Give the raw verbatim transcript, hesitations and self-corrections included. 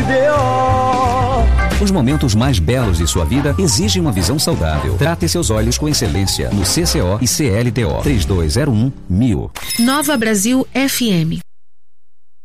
D O. Os momentos mais belos de sua vida exigem uma visão saudável. Trate seus olhos com excelência no C C O e C L T O. três dois zero um mil. Nova Brasil F M.